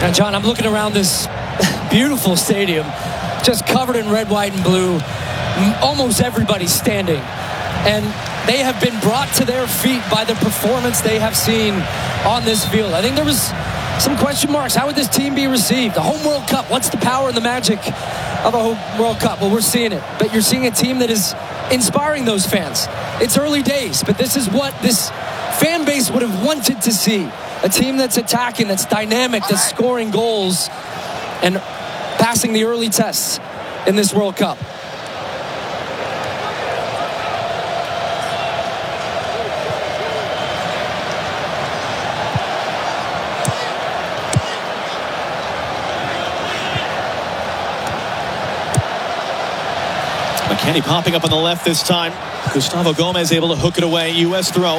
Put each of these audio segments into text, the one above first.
Now, John, I'm looking around this beautiful stadium, just covered in red, white, and blue. Almost everybody's standing. And they have been brought to their feet by the performance they have seen on this field. I think there was some question marks. How would this team be received? The home World Cup, what's the power and the magic of a home World Cup? Well, we're seeing it. But you're seeing a team that is inspiring those fans. It's early days, but this is what this fan base would have wanted to see. A team that's attacking, that's dynamic, that's scoring goals, and passing the early tests in this World Cup. McKennie popping up on the left this time. Gustavo Gomez able to hook it away. U.S. throw.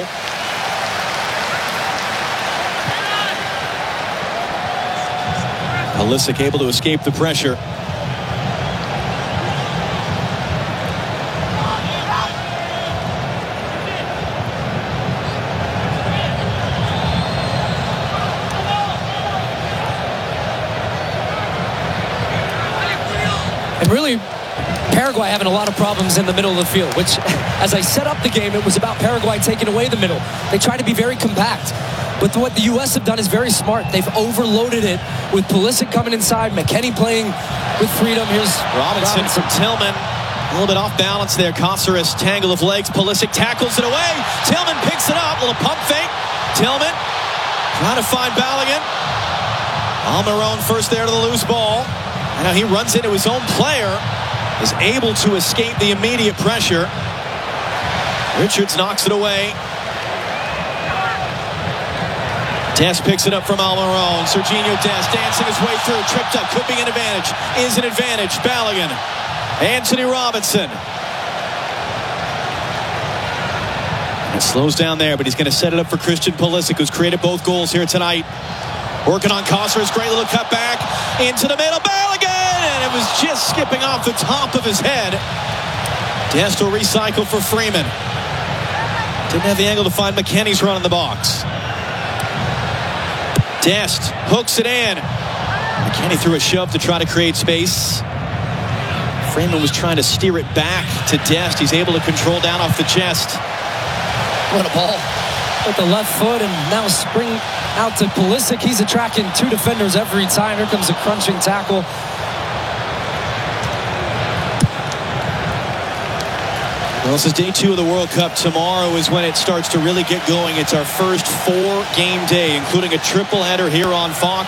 Pulisic able to escape the pressure. And really, Paraguay having a lot of problems in the middle of the field, which, as I set up the game, it was about Paraguay taking away the middle. They try to be very compact. But what the U.S. have done is very smart. They've overloaded it with Pulisic coming inside, McKennie playing with freedom. Here's Robinson from Tillman. A little bit off balance there. Cáceres, tangle of legs. Pulisic tackles it away. Tillman picks it up. A little pump fake. Tillman trying to find Balogun. Almiron first there to the loose ball. And now he runs into his own player. Is able to escape the immediate pressure. Richards knocks it away. Dest picks it up from Almiron. Serginho Dest dancing his way through. Tripped up. Could be an advantage. Is an advantage. Balogun. Anthony Robinson. It slows down there, but he's going to set it up for Christian Pulisic, who's created both goals here tonight. Working on Cáceres. Great little cut back. Into the middle. Balogun! And it was just skipping off the top of his head. Dest will recycle for Freeman. Didn't have the angle to find McKennie's run in the box. Dest hooks it in. McKennie threw a shove to try to create space. Freeman was trying to steer it back to Dest. He's able to control down off the chest. What a ball. With the left foot, and now spring out to Pulisic. He's attracting two defenders every time. Here comes a crunching tackle. Well, this is day 2 of the World Cup. Tomorrow is when it starts to really get going. It's our first 4-game day, including a triple header here on Fox.